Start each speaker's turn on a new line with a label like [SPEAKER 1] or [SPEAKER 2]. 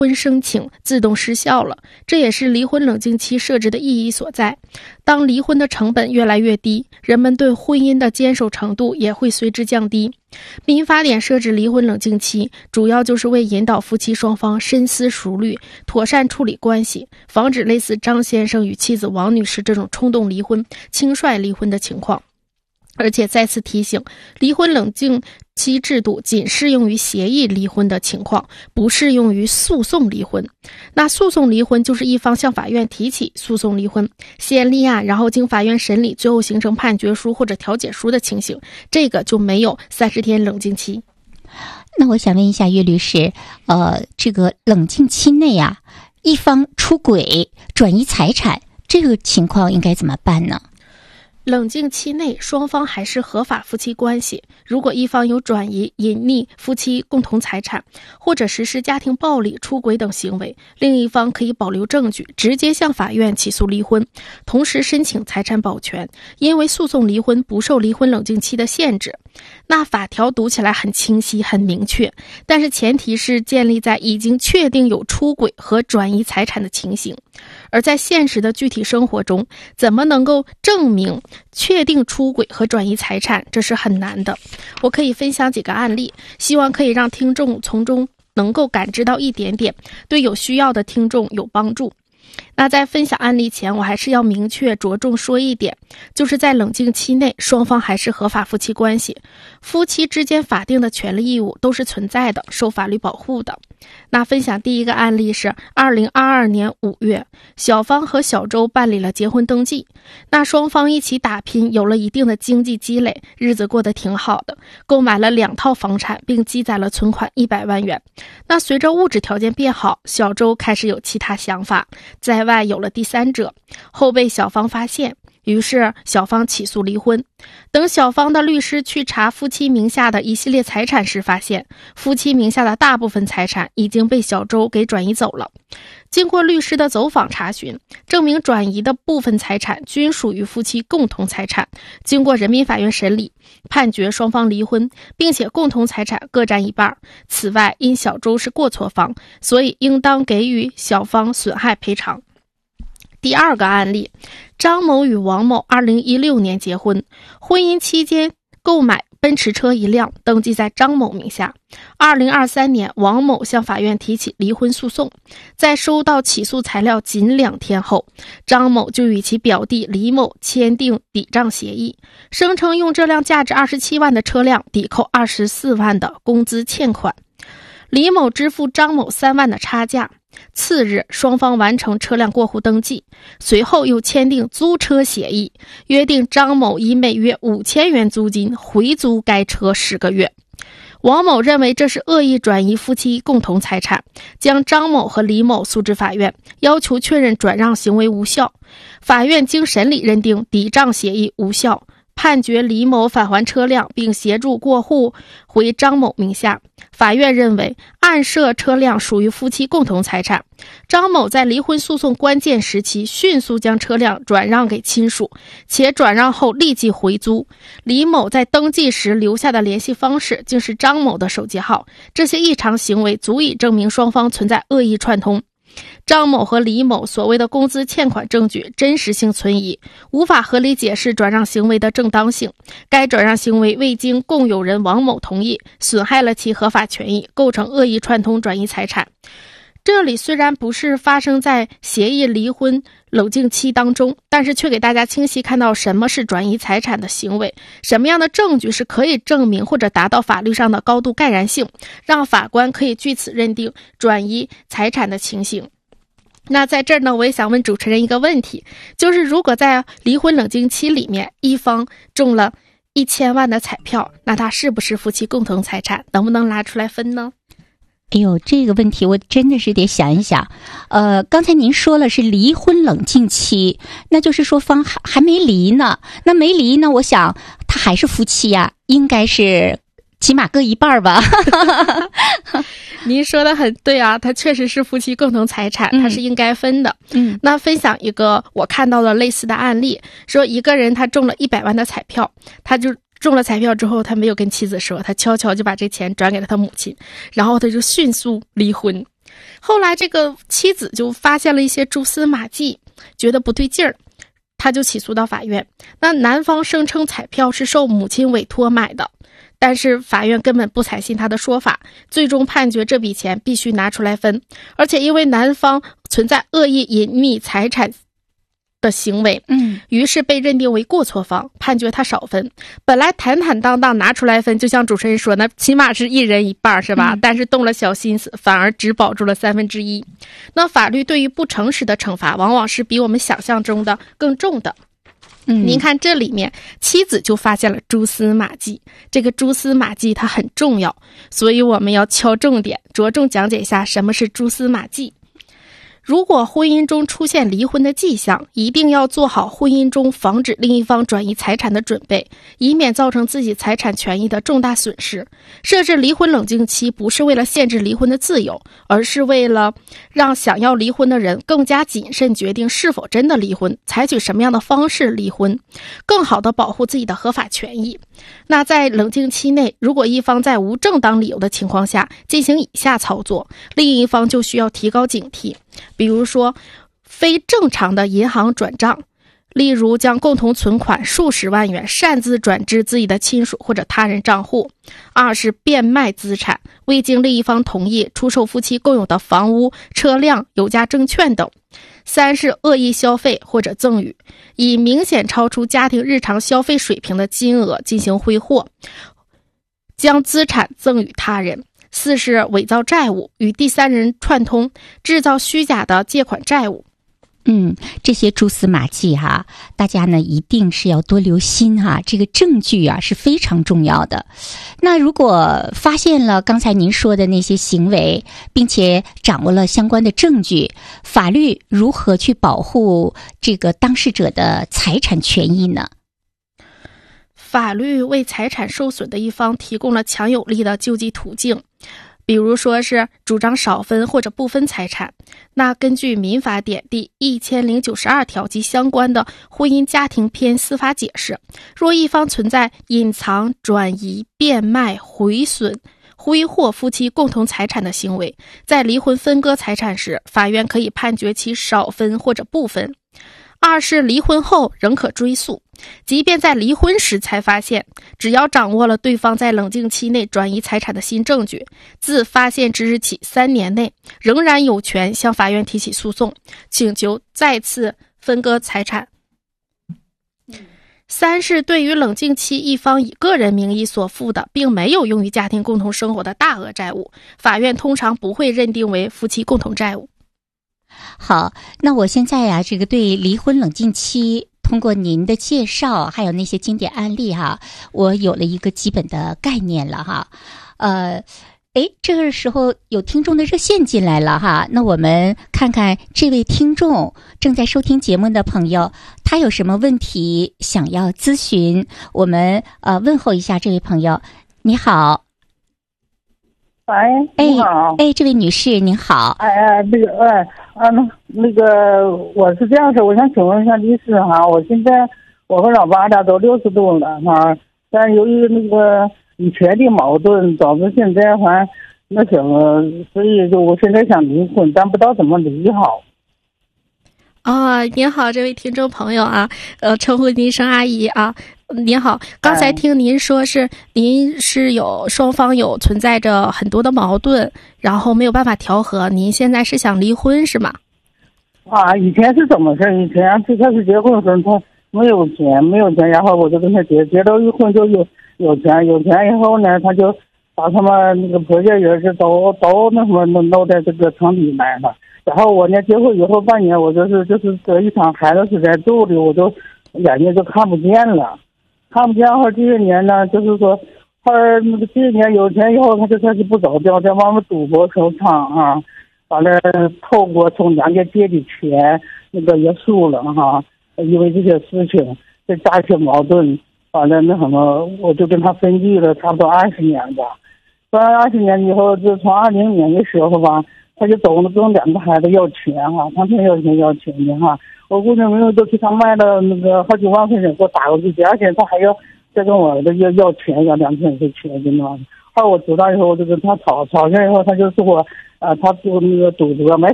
[SPEAKER 1] 婚申请自动失效了，这也是离婚冷静期设置的意义所在。当离婚的成本越来越低，人们对婚姻的坚守程度也会随之降低。民法典设置离婚冷静期，主要就是为引导夫妻双方深思熟虑，妥善处理关系，防止类似张先生与妻子王女士这种冲动离婚、轻率离婚的情况。而且再次提醒，离婚冷静期制度仅适用于协议离婚的情况，不适用于诉讼离婚。那诉讼离婚就是一方向法院提起诉讼离婚，先立案，然后经法院审理，最后形成判决书或者调解书的情形，这个就没有30天冷静期。
[SPEAKER 2] 那我想问一下岳律师，这个冷静期内啊，一方出轨转移财产，这个情况应该怎么办呢？
[SPEAKER 1] 冷静期内，双方还是合法夫妻关系。如果一方有转移、隐匿夫妻共同财产，或者实施家庭暴力、出轨等行为，另一方可以保留证据，直接向法院起诉离婚，同时申请财产保全。因为诉讼离婚不受离婚冷静期的限制。那法条读起来很清晰、很明确，但是前提是建立在已经确定有出轨和转移财产的情形。而在现实的具体生活中，怎么能够证明确定出轨和转移财产，这是很难的。我可以分享几个案例，希望可以让听众从中能够感知到一点点，对有需要的听众有帮助。那在分享案例前，我还是要明确着重说一点，就是在冷静期内，双方还是合法夫妻关系，夫妻之间法定的权利义务都是存在的，受法律保护的。那分享第一个案例是2022年5月，小芳和小周办理了结婚登记。那双方一起打拼，有了一定的经济积累，日子过得挺好的，购买了2套房产，并积攒了存款100万元。那随着物质条件变好，小周开始有其他想法，在外有了第三者，后被小芳发现，于是小芳起诉离婚。等小芳的律师去查夫妻名下的一系列财产时，发现夫妻名下的大部分财产已经被小周给转移走了。经过律师的走访查询，证明转移的部分财产均属于夫妻共同财产。经过人民法院审理，判决双方离婚，并且共同财产各占一半。此外，因小周是过错方，所以应当给予小芳损害赔偿。第二个案例，张某与王某2016年结婚，婚姻期间购买奔驰车1辆，登记在张某名下。2023年，王某向法院提起离婚诉讼，在收到起诉材料仅2天后，张某就与其表弟李某签订抵账协议，声称用这辆价值27万的车辆抵扣24万的工资欠款，李某支付张某3万的差价。次日，双方完成车辆过户登记，随后又签订租车协议，约定张某以每月5000元租金回租该车10个月。王某认为这是恶意转移夫妻共同财产，将张某和李某诉至法院，要求确认转让行为无效。法院经审理认定抵账协议无效，判决李某返还车辆并协助过户回张某名下。法院认为案涉车辆属于夫妻共同财产，张某在离婚诉讼关键时期迅速将车辆转让给亲属，且转让后立即回租。李某在登记时留下的联系方式竟是张某的手机号，这些异常行为足以证明双方存在恶意串通。张某和李某所谓的工资欠款证据真实性存疑，无法合理解释转让行为的正当性。该转让行为未经共有人王某同意，损害了其合法权益，构成恶意串通转移财产。这里虽然不是发生在协议离婚冷静期当中，但是却给大家清晰看到什么是转移财产的行为，什么样的证据是可以证明或者达到法律上的高度盖然性，让法官可以据此认定转移财产的情形。那在这儿呢，我也想问主持人一个问题，就是如果在离婚冷静期里面，一方中了1000万的彩票，那他是不是夫妻共同财产？能不能拿出来分呢？
[SPEAKER 2] 哎呦，这个问题我真的是得想一想。刚才您说了是离婚冷静期，那就是说方还没离呢。那没离呢，我想他还是夫妻呀，应该是起码各一半吧。
[SPEAKER 1] 您说的很对啊，他确实是夫妻共同财产，他是应该分的。那分享一个我看到的类似的案例，说一个人他中了100万的彩票，他就中了彩票之后，他没有跟妻子说，他悄悄就把这钱转给了他母亲，然后他就迅速离婚。 后来这个妻子就发现了一些蛛丝马迹，觉得不对劲儿，他就起诉到法院。那男方声称彩票是受母亲委托买的，但是法院根本不采信他的说法，最终判决这笔钱必须拿出来分，而且因为男方存在恶意隐匿财产的行为，于是被认定为过错方，判决他少分。本来坦坦荡荡拿出来分，就像主持人说，那起码是一人一半，是吧？但是动了小心思，反而只保住了1/3。那法律对于不诚实的惩罚，往往是比我们想象中的更重的。您看这里面妻子就发现了蛛丝马迹，这个蛛丝马迹它很重要，所以我们要敲重点，着重讲解一下什么是蛛丝马迹。如果婚姻中出现离婚的迹象，一定要做好婚姻中防止另一方转移财产的准备，以免造成自己财产权益的重大损失。设置离婚冷静期不是为了限制离婚的自由，而是为了让想要离婚的人更加谨慎决定是否真的离婚，采取什么样的方式离婚，更好地保护自己的合法权益。那在冷静期内，如果一方在无正当理由的情况下进行以下操作，另一方就需要提高警惕。比如说非正常的银行转账，例如将共同存款数十万元擅自转至自己的亲属或者他人账户。二是变卖资产，未经另一方同意出售夫妻共有的房屋、车辆、有价证券等。三是恶意消费或者赠与，以明显超出家庭日常消费水平的金额进行挥霍，将资产赠与他人。四是伪造债务，与第三人串通，制造虚假的借款债务。
[SPEAKER 2] 这些蛛丝马迹大家呢一定是要多留心这个证据是非常重要的。那如果发现了刚才您说的那些行为，并且掌握了相关的证据，法律如何去保护这个当事者的财产权益呢？
[SPEAKER 1] 法律为财产受损的一方提供了强有力的救济途径，比如说是主张少分或者不分财产。那根据民法典第1092条及相关的婚姻家庭篇司法解释，若一方存在隐藏、转移、变卖、毁损、挥霍夫妻共同财产的行为，在离婚分割财产时，法院可以判决其少分或者不分。二是离婚后仍可追诉，即便在离婚时才发现，只要掌握了对方在冷静期内转移财产的新证据，自发现之日起3年内，仍然有权向法院提起诉讼，请求再次分割财产。三是对于冷静期一方以个人名义所负的并没有用于家庭共同生活的大额债务，法院通常不会认定为夫妻共同债务。
[SPEAKER 2] 好，那我现在这个对离婚冷静期通过您的介绍还有那些经典案例我有了一个基本的概念了这个时候有听众的热线进来了那我们看看这位听众正在收听节目的朋友，他有什么问题想要咨询，我们问候一下这位朋友。你好。
[SPEAKER 3] 你好。
[SPEAKER 2] 这位女士您好。
[SPEAKER 3] 那个我是这样说，我想请问一下律师我现在我和老爸俩都60多了但由于那个以前的矛盾导致现在那什么，所以就我现在想离婚，但不知道怎么离好。
[SPEAKER 1] 您好，这位听众朋友称呼您声阿姨您好，刚才听您说是您是有双方有存在着很多的矛盾，然后没有办法调和，您现在是想离婚是吗？
[SPEAKER 3] 以前是怎么事？以前最开始结婚的时候他没有钱，然后我就跟他结到一婚就有钱以后呢，他就把他们那个婆家人是都那什么弄在这个城里来了。然后我呢结婚以后半年，我就是得一场孩子是在肚里，我就眼睛就看不见了。后这些年呢，就是说那个这些年有钱以后，他就开始不着调，在外面赌博收场完了透过从娘家借的钱那个也输了因为这些事情再加一些矛盾，完了那什么我就跟他分居了差不多20年吧。分完20年以后，就从20年的时候吧，他就走了跟2个孩子要钱他挺要钱的我姑娘没有都给他卖了那个好几万块钱给我打过去，而且他还要再跟我儿子要钱，要2000块钱的后来我知道以后，我就跟他吵架以后，他就说我他就那个赌博买